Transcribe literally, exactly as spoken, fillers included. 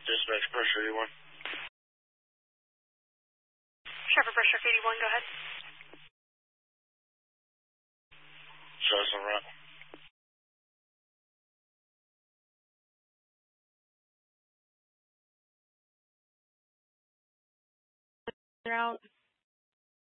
Dispatch pressure eighty-one. Traffic pressure eighty-one, go ahead. Cessna route. Route.